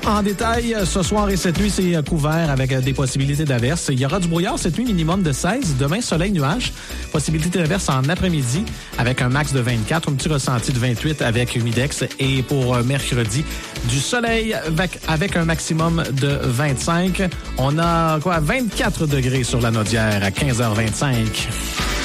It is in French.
En détail, ce soir et cette nuit, c'est couvert avec des possibilités d'averses. Il y aura du brouillard cette nuit, minimum de 16. Demain, soleil, nuages. Possibilité d'averses en après-midi avec un max de 24. Un petit ressenti de 28 avec humidex. Et pour mercredi, du soleil avec un maximum de 25. On a 24 degrés sur la Naudière à 15h25.